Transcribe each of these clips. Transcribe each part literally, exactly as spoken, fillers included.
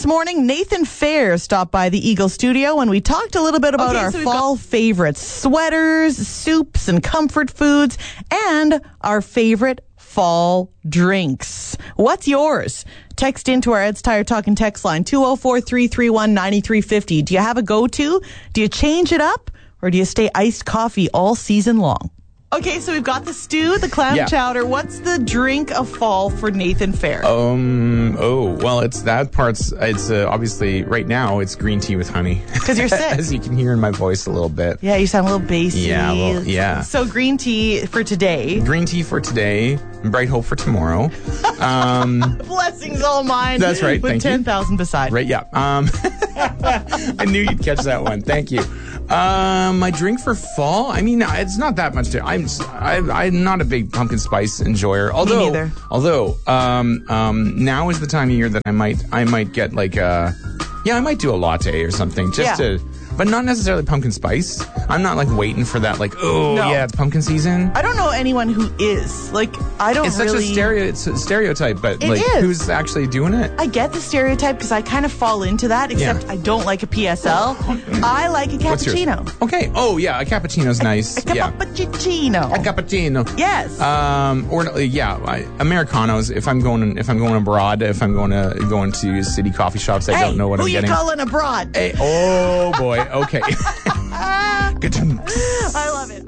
this morning, Nathan Fair stopped by the Eagle studio and we talked a little bit about Okay, our so we've fall favorites, sweaters, soups, and comfort foods, and our favorite fall drinks. What's yours? Text into our Ed's Tire Talking text line, two oh four, three three one, nine three five oh. Do you have a go-to? Do you change it up? Or do you stay iced coffee all season long? Okay, so we've got the stew, the clam Yeah. chowder. What's the drink of fall for Nathan Fair? Um. Oh, well, it's that part's. It's uh, obviously right now. It's green tea with honey. Because you're sick. As you can hear in my voice a little bit. Yeah, you sound a little bassy. Yeah, well, yeah. So green tea for today. Green tea for today. Bright hope for tomorrow. Um. Blessings all mine. That's right, With thank you. ten thousand beside. Right. Yeah. Um. I knew you'd catch that one. Thank you. Um. My drink for fall. I mean, it's not that much. To, I'm. I, I'm not a big pumpkin spice enjoyer. Although. Me neither. Although. Um. Um. Now is the time of year that I might. I might get like a. Yeah, I might do a latte or something just Yeah. to. But not necessarily pumpkin spice. I'm not like waiting for that. Like, oh No. yeah, it's pumpkin season. I don't know anyone who is. Like, I don't It's such really... a stereo. It's a stereotype, but It like, is. who's actually doing it? I get the stereotype because I kind of fall into that, except Yeah. I don't like a P S L. I like a What's yours? cappuccino. Okay. Oh yeah, a cappuccino's nice. A yeah. cappuccino. A cappuccino. Yes. Um, or yeah, I, Americanos. If I'm going, if I'm going abroad, if I'm going to going to city coffee shops, I hey, don't know what who I'm you getting. calling abroad? Hey, oh boy. Okay. Good. I love it.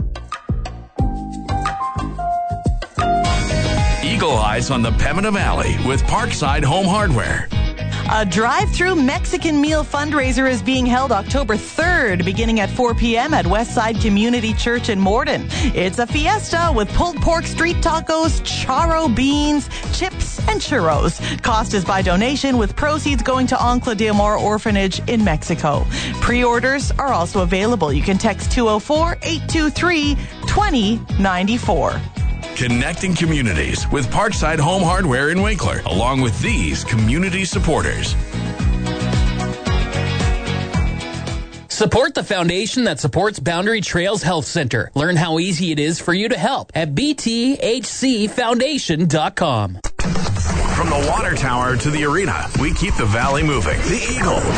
Eagle Eyes on the Pembina Valley with Parkside Home Hardware. A drive-through Mexican meal fundraiser is being held October third, beginning at four p.m. at Westside Community Church in Morden. It's a fiesta with pulled pork street tacos, charro beans, chips, and churros. Cost is by donation, with proceeds going to Ancla de Amor Orphanage in Mexico. Pre-orders are also available. You can text two oh four, eight two three, two oh nine four. Connecting communities with Parkside Home Hardware in Winkler, along with these community supporters. Support the foundation that supports Boundary Trails Health Center. Learn how easy it is for you to help at b t h c foundation dot com. From the water tower to the arena, we keep the valley moving. The Eagle